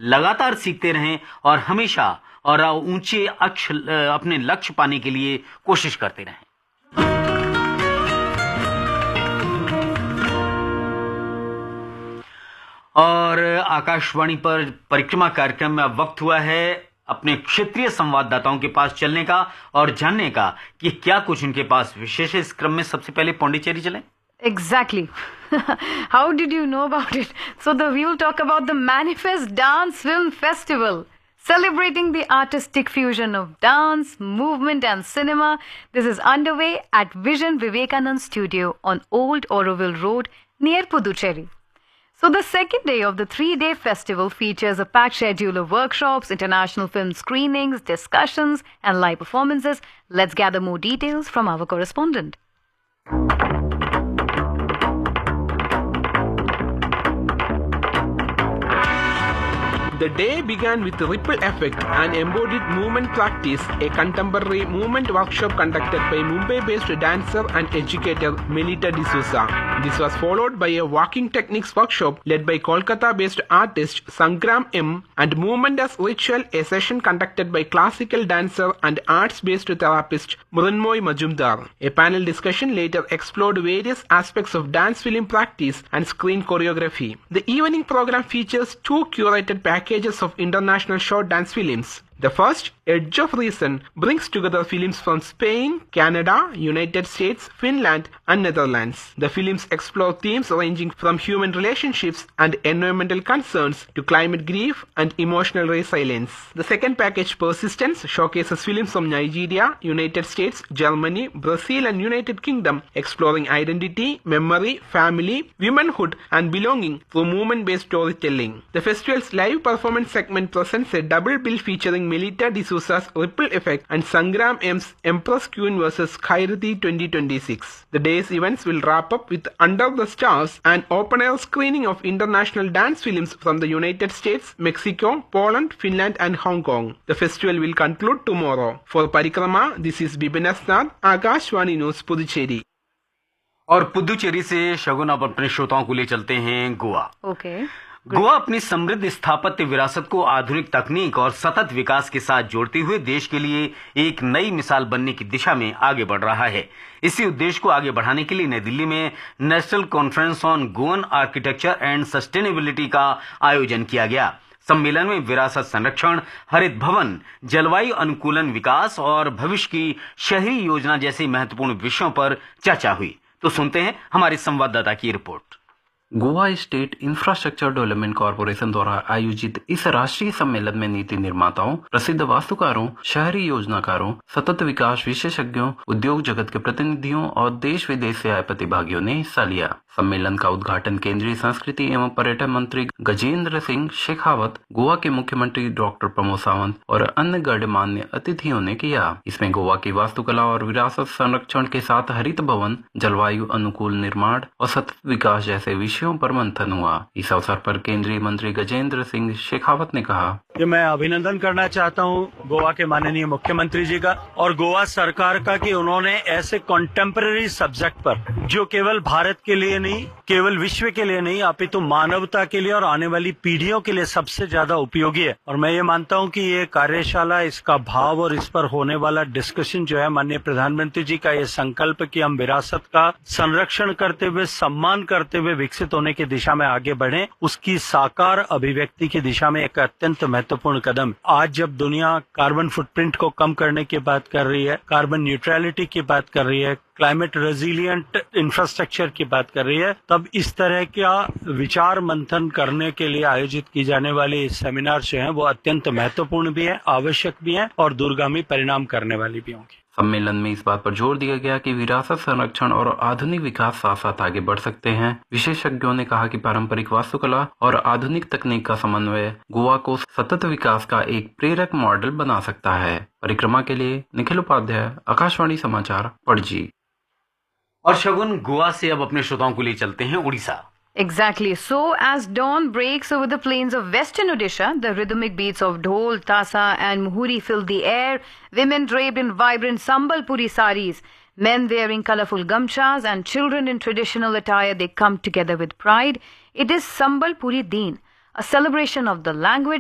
लगातार सीखते रहें और हमेशा और ऊंचे अपने लक्ष्य पाने के लिए कोशिश करते रहें। और आकाशवाणी पर परिक्रमा कार्यक्रम में अब वक्त हुआ है अपने क्षेत्रीय संवाददाताओं के पास चलने का और जानने का कि क्या कुछ उनके पास विशेष है। इस क्रम में सबसे पहले पौंडीचेरी चलें। Exactly. How did you know about it? So we will talk about the Manifest Dance Film Festival, celebrating the artistic fusion of dance, movement and cinema. This is underway at Vision Vivekanand Studio on Old Oroville Road near Puducherry. So the second day of the 3-day festival features a packed schedule of workshops, international film screenings, discussions and live performances. Let's gather more details from our correspondent. The day began with Ripple Effect, an embodied movement practice, a contemporary movement workshop conducted by Mumbai-based dancer and educator Melita D'Souza. This was followed by a walking techniques workshop led by Kolkata-based artist Sangram M, and Movement as Ritual, a session conducted by classical dancer and arts-based therapist Mrunmoy Majumdar. A panel discussion later explored various aspects of dance film practice and screen choreography. The evening program features 2 curated packages of international short dance films. The first, Edge of Reason, brings together films from Spain, Canada, United States, Finland, and Netherlands. The films explore themes ranging from human relationships and environmental concerns to climate grief and emotional resilience. The second package, Persistence, showcases films from Nigeria, United States, Germany, Brazil, and United Kingdom, exploring identity, memory, family, womanhood, and belonging through movement-based storytelling. The festival's live performance segment presents a double bill featuring Melita D'Souza's Ripple Effect and Sangram M's Empress Queen vs. Khairati 2026. The day's events will wrap up with Under the Stars, an open-air screening of international dance films from the United States, Mexico, Poland, Finland and Hong Kong. The festival will conclude tomorrow. For Parikrama, this is Bibin Asnad, Akashvani News, Puducherry. और पुदुचेरी से शगुन अब अपने श्रोताओं को ले चलते हैं Goa. Okay. Goa अपनी समृद्ध स्थापत्य विरासत को आधुनिक तकनीक और सतत विकास के साथ जोड़ते हुए देश के लिए एक नई मिसाल बनने की दिशा में आगे बढ़ रहा है। इसी उद्देश्य को आगे बढ़ाने के लिए नई दिल्ली में national conference on Goan architecture and sustainability का आयोजन किया गया। सम्मेलन में विरासत संरक्षण, हरित भवन, जलवायु अनुकूलन विकास और भविष्य की शहरी योजना जैसे महत्वपूर्ण विषयों पर चर्चा हुई। तो सुनते हैं हमारे संवाददाता की report. Goa state infrastructure development corporation द्वारा आयोजित इस राष्ट्रीय सम्मेलन में नीति निर्माताओं, प्रसिद्ध वास्तुकारों, शहरी योजनाकारों, सतत विकास विशेषज्ञों, उद्योग जगत के प्रतिनिधियों और देश विदेश से आए प्रतिभागियों ने हिस्सा लिया। सम्मेलन का उद्घाटन केंद्रीय संस्कृति एवं पर्यटन मंत्री गजेंद्र सिंह शेखावत, गोवा के मुख्यमंत्री डॉक्टर प्रमोद सावंत और अन्य गणमान्य अतिथियों ने किया। इसमें गोवा की वास्तुकला और विरासत संरक्षण के साथ हरित भवन, जलवायु अनुकूल निर्माण और सतत विकास जैसे विषयों पर मंथन हुआ। इस अवसर पर केंद्रीय मंत्री गजेंद्र सिंह शेखावत ने कहा कि मैं अभिनंदन करना चाहता हूं गोवा के माननीय मुख्यमंत्री जी का और गोवा सरकार का कि उन्होंने ऐसे कॉन्टेम्पररी सब्जेक्ट पर जो केवल भारत के लिए नहीं, केवल विश्व के लिए नहीं, अपितु मानवता के लिए और आने वाली पीढ़ियों के लिए सबसे ज्यादा उपयोगी है। और मैं ये मानता हूं कि ये कार्यशाला, इसका भाव और इस पर होने वाला डिस्कशन जो है, माननीय प्रधानमंत्री जी का ये संकल्प कि हम विरासत का संरक्षण करते हुए, सम्मान करते हुए विकसित होने की दिशा में आगे बढ़े, उसकी साकार अभिव्यक्ति की दिशा में एक अत्यंत महत्वपूर्ण कदम। आज जब दुनिया कार्बन फुटप्रिंट को कम करने की बात कर रही है, कार्बन न्यूट्रलिटी की बात कर रही है, क्लाइमेट रेजिलिएंट इंफ्रास्ट्रक्चर की बात कर रही है, तब इस तरह का विचार मंथन करने के लिए आयोजित की जाने वाली सेमिनार जो है वो अत्यंत महत्वपूर्ण भी है, आवश्यक भी है और दूरगामी परिणाम करने वाली भी होंगी। सम्मेलन में इस बात पर जोर दिया गया कि विरासत संरक्षण और आधुनिक विकास साथ साथ आगे बढ़ सकते हैं। विशेषज्ञों ने कहा कि पारंपरिक वास्तुकला और आधुनिक तकनीक का समन्वय गोवा को सतत विकास का एक प्रेरक मॉडल बना सकता है। परिक्रमा के लिए निखिल उपाध्याय, आकाशवाणी समाचार, पणजी। और शगुन, गोवा से अब अपने श्रोताओं को ले चलते हैं Orissa. Exactly. So, as dawn breaks over the plains of western Odisha, the rhythmic beats of dhol, tasa and muhuri fill the air. Women draped in vibrant Sambalpuri saris, men wearing colorful gamchas and children in traditional attire, they come together with pride. It is Sambalpuri Deen, a celebration of the language,